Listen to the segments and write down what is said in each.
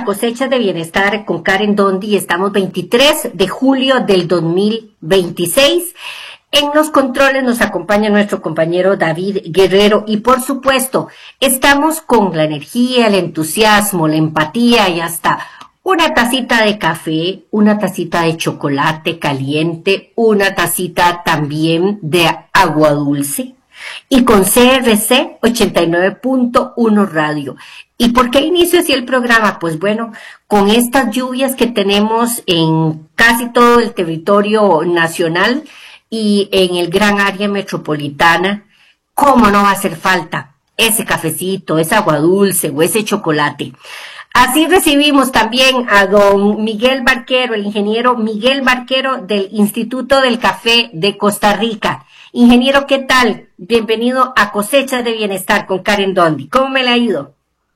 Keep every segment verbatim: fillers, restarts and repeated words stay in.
Cosecha de Bienestar con Karen Dondi. Estamos veintitrés de julio del dos mil veintiséis. En los controles nos acompaña nuestro compañero David Guerrero y por supuesto estamos con la energía, el entusiasmo, la empatía y hasta una tacita de café, una tacita de chocolate caliente, una tacita también de agua dulce y con C R C ochenta y nueve punto uno Radio. ¿Y por qué inicio así el programa? Pues bueno, con estas lluvias que tenemos en casi todo el territorio nacional y en el gran área metropolitana, ¿cómo no va a hacer falta ese cafecito, esa agua dulce o ese chocolate? Así recibimos también a don Miguel Barquero, el ingeniero Miguel Barquero del Instituto del Café de Costa Rica. Ingeniero, ¿qué tal? Bienvenido a Cosechas de Bienestar con Karen Dondi. ¿Cómo me le ha ido?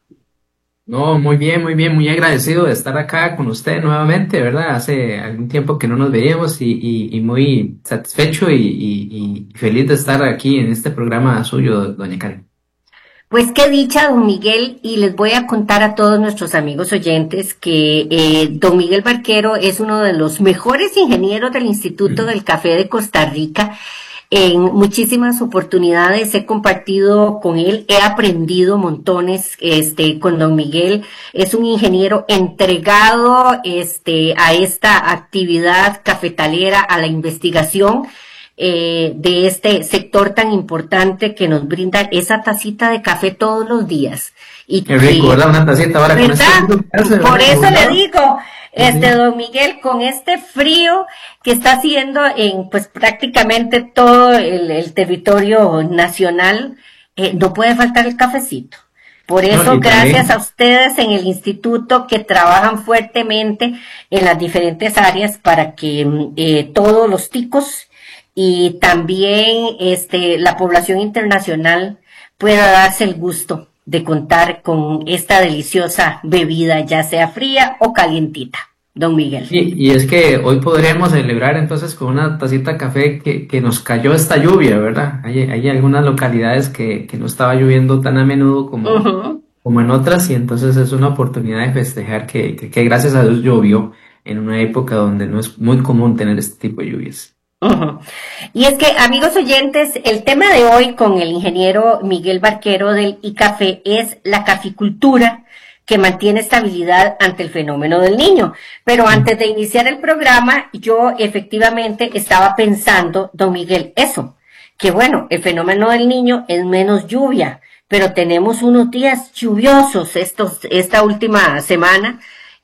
No, muy bien, muy bien, muy agradecido de estar acá con usted nuevamente, ¿verdad? Hace algún tiempo que no nos veíamos y, y, y muy satisfecho y, y, y feliz de estar aquí en este programa suyo, doña Karen. Pues qué dicha, don Miguel, y les voy a contar a todos nuestros amigos oyentes que eh, don Miguel Barquero es uno de los mejores ingenieros del Instituto del Café de Costa Rica. En muchísimas oportunidades he compartido con él, he aprendido montones, este, con don Miguel. Es un ingeniero entregado, este, a esta actividad cafetalera, a la investigación, eh, de este sector tan importante que nos brinda esa tacita de café todos los días. Y Qué rico, ¿verdad? Una tacita ahora con este frío que hace, Por eso ¿verdad? le digo, este, don Miguel, con este frío que está haciendo en, pues, prácticamente todo el, el territorio nacional, eh, no puede faltar el cafecito. Por eso, No, y gracias también, a ustedes en el instituto que trabajan fuertemente en las diferentes áreas para que eh, todos los ticos y también este la población internacional pueda darse el gusto de contar con esta deliciosa bebida, ya sea fría o calientita, don Miguel. y, y es que hoy podremos celebrar entonces con una tacita de café que, que nos cayó esta lluvia, ¿verdad? Hay, hay algunas localidades que, que no estaba lloviendo tan a menudo como, Uh-huh. como en otras y entonces es una oportunidad de festejar que, que, que gracias a Dios llovió en una época donde no es muy común tener este tipo de lluvias. Ujú. Y es que, amigos oyentes, el tema de hoy con el ingeniero Miguel Barquero del ICAFE es la caficultura que mantiene estabilidad ante el fenómeno del Niño. Pero antes de iniciar el programa, yo efectivamente estaba pensando, don Miguel, eso, que bueno, el fenómeno del Niño es menos lluvia, pero tenemos unos días lluviosos estos, esta última semana,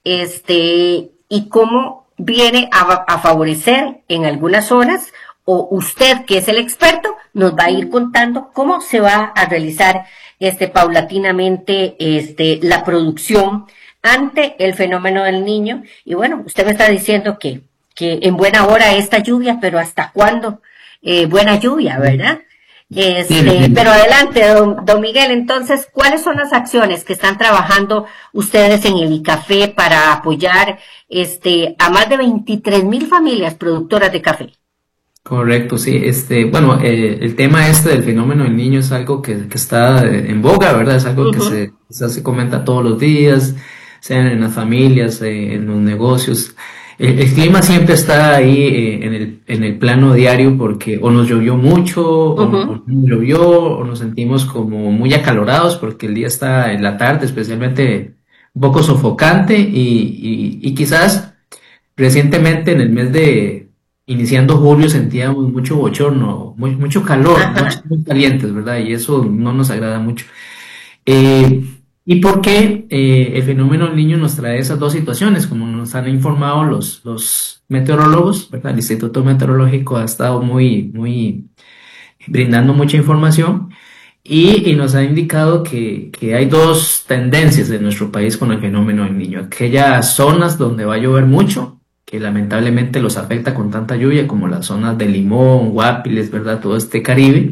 este, y cómo viene a, a favorecer en algunas horas, o usted que es el experto nos va a ir contando cómo se va a realizar este paulatinamente este la producción ante el fenómeno del Niño. Y bueno, usted me está diciendo que que en buena hora esta lluvia, pero ¿hasta cuándo eh, buena lluvia, verdad? Este, pero adelante, don, don Miguel, entonces, ¿cuáles son las acciones que están trabajando ustedes en el ICAFE para apoyar este a más de veintitrés mil familias productoras de café? Correcto, sí. Este, bueno, eh, el tema este del fenómeno del Niño es algo que, que está eh, en boga, ¿verdad? Es algo que Uh-huh. se, se, se comenta todos los días, sean en las familias, eh, en los negocios. El, el clima siempre está ahí eh, en el, en el plano diario porque o nos llovió mucho, o, o Uh-huh. no nos llovió, o nos sentimos como muy acalorados porque el día está en la tarde, especialmente un poco sofocante y, y, y quizás recientemente en el mes de iniciando julio sentíamos mucho bochorno, muy, mucho calor, noches Ajá. muy calientes, ¿verdad? Y eso no nos agrada mucho. Eh, ¿Y por qué eh, el fenómeno del Niño nos trae esas dos situaciones? Como nos han informado los, los meteorólogos, ¿verdad? El Instituto Meteorológico ha estado muy, muy brindando mucha información y, y nos ha indicado que, que hay dos tendencias en nuestro país con el fenómeno del Niño. Aquellas zonas donde va a llover mucho, que lamentablemente los afecta con tanta lluvia, como las zonas de Limón, Guapiles, ¿verdad? Todo este Caribe.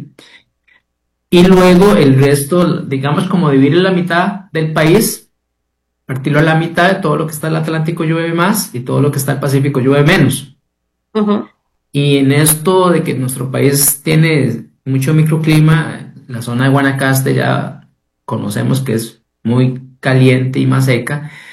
Y luego el resto, digamos como dividir la mitad del país, partirlo a la mitad, de todo lo que está en el Atlántico llueve más y todo lo que está en el Pacífico llueve menos. Uh-huh. Y en esto de que nuestro país tiene mucho microclima, la zona de Guanacaste ya conocemos que es muy caliente y más seca,